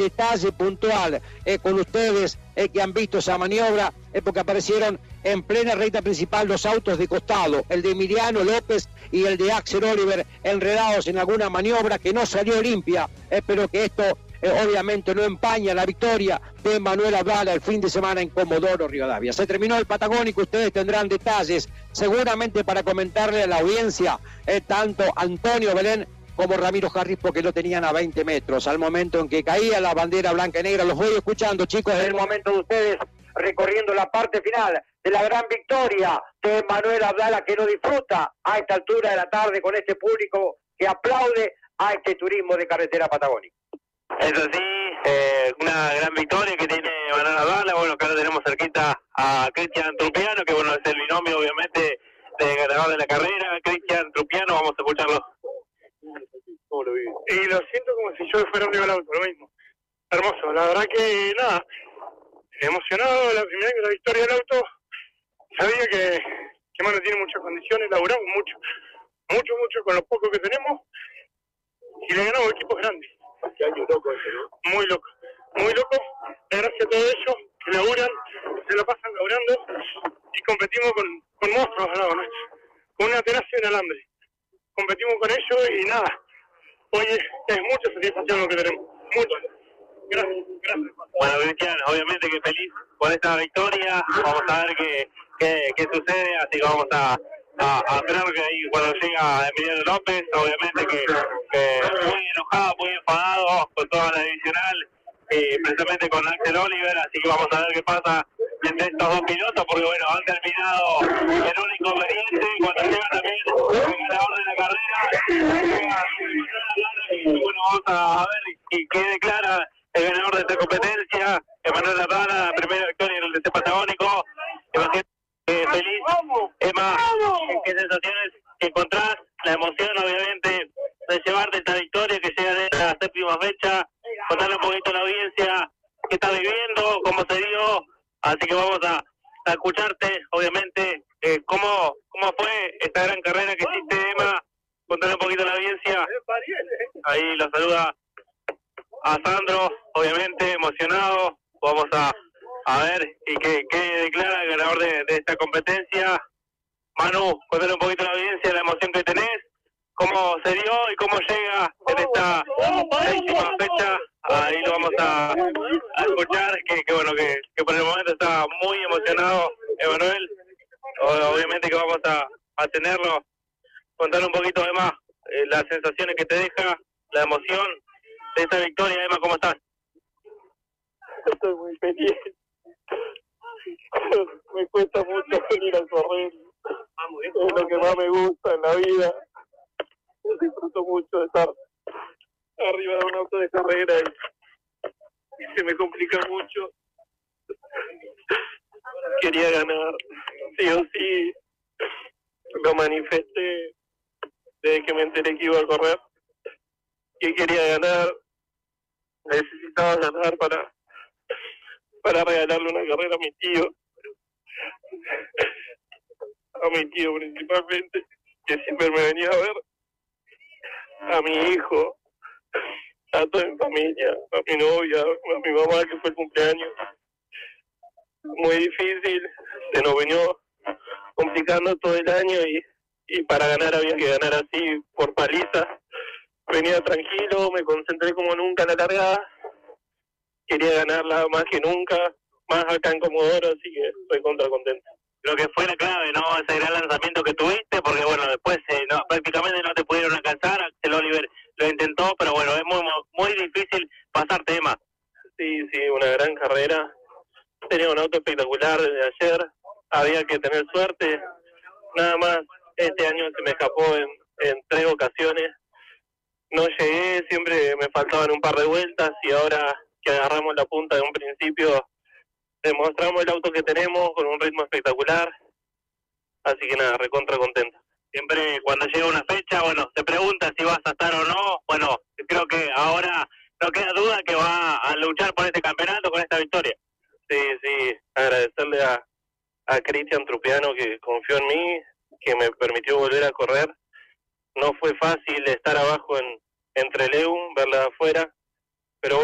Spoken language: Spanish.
detalle puntual con ustedes que han visto esa maniobra, porque aparecieron en plena recta principal los autos de costado, el de Emiliano López y el de Axel Oliver, enredados en alguna maniobra que no salió limpia, pero que esto obviamente no empaña la victoria de Manuel Abdala el fin de semana en Comodoro Rivadavia. Se terminó el Patagónico, ustedes tendrán detalles seguramente para comentarle a la audiencia, tanto Antonio Belén como Ramiro Harris, porque lo tenían a 20 metros al momento en que caía la bandera blanca y negra. Los voy escuchando, chicos, en el momento de ustedes recorriendo la parte final de la gran victoria de Manuel Abdala, que no disfruta a esta altura de la tarde con este público que aplaude a este turismo de carretera patagónica. Eso sí, una gran victoria que tiene Manuel Abdala. Bueno, acá lo tenemos cerquita a Cristian Trupiano, que bueno, es el binomio obviamente de ganador de la carrera. Cristian Trupiano, vamos a escucharlo. ¿Cómo lo vive? Y lo siento como si yo fuera arriba del auto, lo mismo. Hermoso, la verdad que nada, emocionado, la primera que la victoria del auto, sabía que Manu tiene muchas condiciones, laburamos mucho con lo poco que tenemos y le ganamos equipos grandes. Qué año loco ese, ¿no? Muy loco, gracias a todos ellos que laburan, se lo pasan laburando y competimos con monstruos al lado nuestro, con una tenacia y un alambre. Competimos con ellos y nada, hoy es mucha satisfacción lo que tenemos, mucho. Gracias. Bueno, Cristian, obviamente que feliz por esta victoria, vamos a ver qué sucede, así que vamos a esperar que ahí cuando llega Emiliano López, obviamente que muy enojado, muy enfadado con toda la divisional, precisamente con Axel Oliver, así que vamos a ver qué pasa entre estos dos pilotos, porque bueno, han terminado el único inconveniente, cuando llega también el ganador de la carrera, y bueno, vamos a ver y qué declara el ganador de esta competencia, Manuel Abdala, primera victoria en el TC Patagónico. Feliz, Emma, ¿qué sensaciones encontrás? La emoción, obviamente, de llevarte esta victoria que llega de la séptima fecha, contarle un poquito a la audiencia qué está viviendo, cómo se dio, así que vamos a escucharte, obviamente, cómo fue esta gran carrera que hiciste, Emma, contarle un poquito a la audiencia. Ahí lo saluda a Sandro, obviamente emocionado, vamos a ver y qué declara el ganador de esta competencia. Manu, cuéntale un poquito a la audiencia la emoción que tenés, cómo se dio y cómo llega en esta décima fecha. Ahí lo vamos a escuchar, que bueno, que por el momento está muy emocionado Emanuel. Obviamente que vamos a tenerlo, contar un poquito además las sensaciones que te deja, la emoción de esta victoria. Emma, ¿cómo estás? Estoy muy feliz. Me cuesta mucho venir a correr. Es lo que más me gusta en la vida. Disfruto mucho de estar arriba de un auto de carrera y se me complica mucho. Quería ganar, sí o sí. Lo manifesté desde que me enteré que iba a correr. Que quería ganar. Necesitaba ganar para regalarle una carrera a mi tío. A mi tío principalmente, que siempre me venía a ver. A mi hijo, a toda mi familia, a mi novia, a mi mamá que fue el cumpleaños. Muy difícil, se nos venía complicando todo el año y para ganar había que ganar así por paliza. Venía tranquilo, me concentré como nunca en la largada. Quería ganarla más que nunca, más acá en Comodoro, así que estoy contra contento. Lo que fue la clave, ¿no? Ese gran lanzamiento que tuviste, porque bueno, después prácticamente no te pudieron alcanzar. Axel Oliver lo intentó, pero bueno, es muy difícil pasar tema. Sí, una gran carrera. Tenía un auto espectacular desde ayer, había que tener suerte. Nada más, este año se me escapó en 3 ocasiones. No llegué, siempre me faltaban un par de vueltas y ahora que agarramos la punta de un principio, demostramos el auto que tenemos con un ritmo espectacular, así que nada, recontra contento. Siempre cuando llega una fecha, bueno, se pregunta si vas a estar o no. Bueno, creo que ahora no queda duda que va a luchar por este campeonato con esta victoria. Sí, agradecerle a Cristian Trupiano que confió en mí, que me permitió volver a correr. No fue fácil estar abajo en Trelew, verla de afuera,